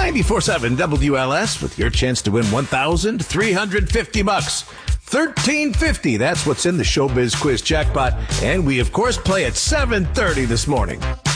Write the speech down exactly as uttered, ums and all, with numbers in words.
ninety-four point seven W L S with your chance to win one thousand three hundred fifty bucks. thirteen fifty, that's what's in the Showbiz Quiz jackpot. And we, of course, play at seven thirty this morning.